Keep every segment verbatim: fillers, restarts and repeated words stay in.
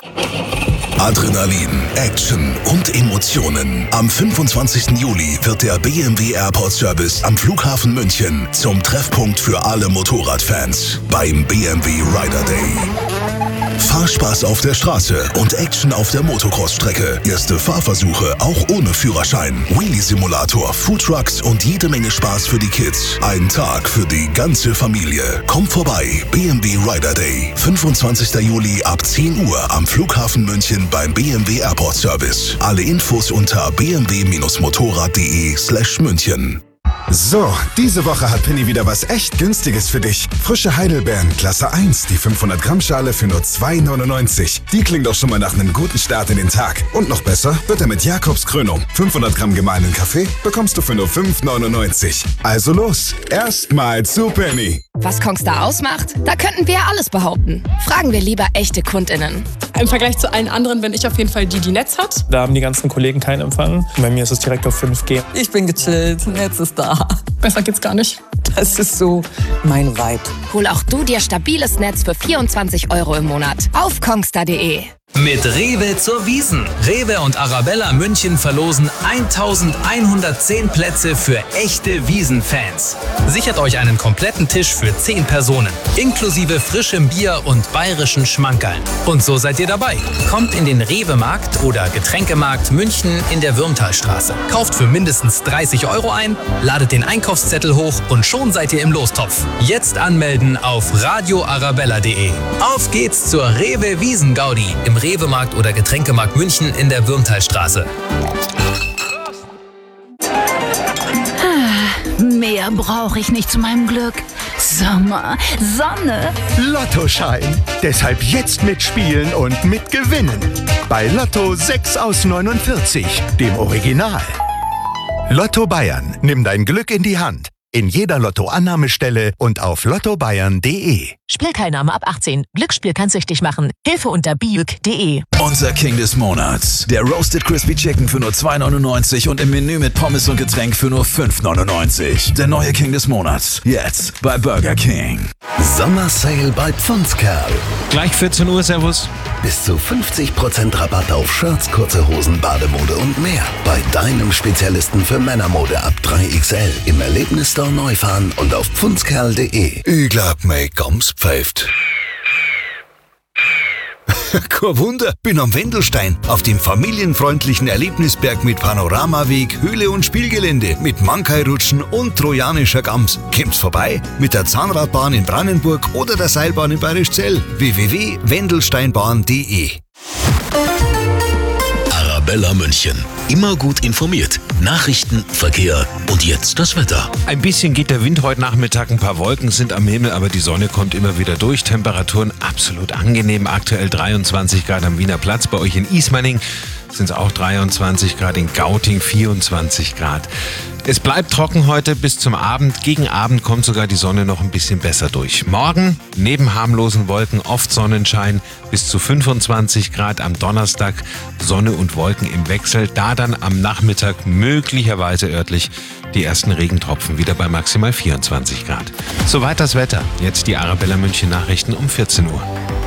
Adrenalin, Action und Emotionen. Am fünfundzwanzigsten Juli wird der B M W Airport Service am Flughafen München zum Treffpunkt für alle Motorradfans beim B M W Rider Day. Fahrspaß auf der Straße und Action auf der Motocross-Strecke. Erste Fahrversuche auch ohne Führerschein. Wheelie-Simulator, Foodtrucks und jede Menge Spaß für die Kids. Ein Tag für die ganze Familie. Kommt vorbei, B M W Rider Day. fünfundzwanzigsten Juli ab zehn Uhr am Flughafen München beim B M W Airport Service. Alle Infos unter b m w motorrad punkt d e slash München. So, diese Woche hat Penny wieder was echt Günstiges für dich. Frische Heidelbeeren, Klasse eins, die fünfhundert Gramm Schale für nur zwei neunundneunzig. Die klingt doch schon mal nach einem guten Start in den Tag. Und noch besser wird er mit Jakobs Krönung. fünfhundert Gramm gemahlenen Kaffee bekommst du für nur fünf neunundneunzig. Also los, erstmal zu Penny. Was Kongstar ausmacht? Da könnten wir ja alles behaupten. Fragen wir lieber echte KundInnen. Im Vergleich zu allen anderen bin ich auf jeden Fall die, die Netz hat. Da haben die ganzen Kollegen keinen Empfang. Bei mir ist es direkt auf fünf G. Ich bin gechillt, Netz ist da. Besser geht's gar nicht. Das ist so mein Vibe. Hol auch du dir stabiles Netz für vierundzwanzig Euro im Monat auf kongstar punkt de. Mit Rewe zur Wiesn. Rewe und Arabella München verlosen eintausendeinhundertzehn Plätze für echte Wiesn-Fans. Sichert euch einen kompletten Tisch für zehn Personen, inklusive frischem Bier und bayerischen Schmankerln. Und so seid ihr dabei. Kommt in den Rewe-Markt oder Getränkemarkt München in der Würmtalstraße. Kauft für mindestens dreißig Euro ein, ladet den Einkaufszettel hoch und schon seid ihr im Lostopf. Jetzt anmelden auf radio arabella punkt de. Auf geht's zur Rewe Wiesn-Gaudi im Rewe-Markt oder Getränkemarkt München in der Würmtalstraße. Mehr brauche ich nicht zu meinem Glück. Sommer, Sonne. Lottoschein. Deshalb jetzt mitspielen und mitgewinnen. Bei Lotto sechs aus neunundvierzig, dem Original. Lotto Bayern. Nimm dein Glück in die Hand. In jeder Lottoannahmestelle und auf lotto bayern punkt de. Spielteilnahme ab achtzehn. Glücksspiel kann süchtig machen. Hilfe unter biuk punkt de. Unser King des Monats. Der Roasted Crispy Chicken für nur zwei neunundneunzig und im Menü mit Pommes und Getränk für nur fünf neunundneunzig. Der neue King des Monats. Jetzt bei Burger King. Sommersale bei Pfundskerl. Gleich vierzehn Uhr, servus. Bis zu fünfzig Prozent Rabatt auf Shirts, kurze Hosen, Bademode und mehr. Bei deinem Spezialisten für Männermode ab drei X L. Im Erlebnisstore Neufahren und auf pfundskerl punkt de. Ich glaub, mein Gams pfeift. Kein Wunder, bin am Wendelstein, auf dem familienfreundlichen Erlebnisberg mit Panoramaweg, Höhle und Spielgelände, mit Mankai-Rutschen und trojanischer Gams. Kommt's vorbei mit der Zahnradbahn in Brandenburg oder der Seilbahn in Bayerischzell. w w w punkt wendelsteinbahn punkt de. Arabella München. Immer gut informiert. Nachrichten, Verkehr und jetzt das Wetter. Ein bisschen geht der Wind heute Nachmittag, ein paar Wolken sind am Himmel, aber die Sonne kommt immer wieder durch. Temperaturen absolut angenehm, aktuell dreiundzwanzig Grad am Wiener Platz. Bei euch in Ismaning sind es auch dreiundzwanzig Grad, in Gauting vierundzwanzig Grad. Es bleibt trocken heute bis zum Abend. Gegen Abend kommt sogar die Sonne noch ein bisschen besser durch. Morgen neben harmlosen Wolken oft Sonnenschein bis zu fünfundzwanzig Grad. Am Donnerstag Sonne und Wolken im Wechsel. Da dann am Nachmittag möglicherweise örtlich die ersten Regentropfen wieder bei maximal vierundzwanzig Grad. Soweit das Wetter. Jetzt die Arabella München Nachrichten um vierzehn Uhr.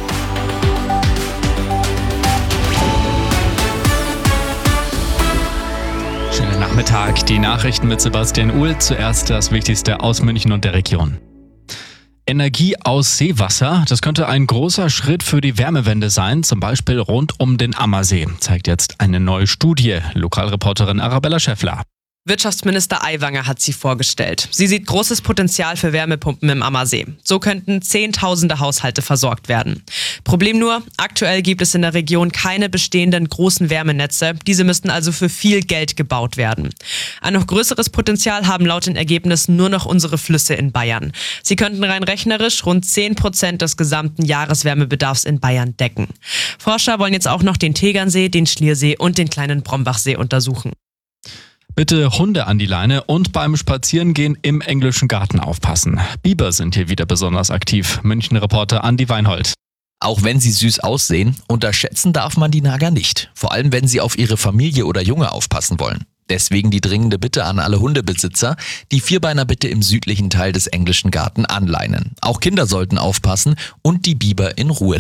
Schönen Nachmittag, die Nachrichten mit Sebastian Uhl. Zuerst das Wichtigste aus München und der Region. Energie aus Seewasser, das könnte ein großer Schritt für die Wärmewende sein, zum Beispiel rund um den Ammersee, zeigt jetzt eine neue Studie. Lokalreporterin Arabella Schäffler. Wirtschaftsminister Aiwanger hat sie vorgestellt. Sie sieht großes Potenzial für Wärmepumpen im Ammersee. So könnten Zehntausende Haushalte versorgt werden. Problem nur, aktuell gibt es in der Region keine bestehenden großen Wärmenetze. Diese müssten also für viel Geld gebaut werden. Ein noch größeres Potenzial haben laut den Ergebnissen nur noch unsere Flüsse in Bayern. Sie könnten rein rechnerisch rund zehn Prozent des gesamten Jahreswärmebedarfs in Bayern decken. Forscher wollen jetzt auch noch den Tegernsee, den Schliersee und den kleinen Brombachsee untersuchen. Bitte Hunde an die Leine und beim Spazierengehen im englischen Garten aufpassen. Biber sind hier wieder besonders aktiv. München-Reporter Andi Weinhold. Auch wenn sie süß aussehen, unterschätzen darf man die Nager nicht. Vor allem, wenn sie auf ihre Familie oder Junge aufpassen wollen. Deswegen die dringende Bitte an alle Hundebesitzer, die Vierbeiner bitte im südlichen Teil des englischen Garten anleinen. Auch Kinder sollten aufpassen und die Biber in Ruhe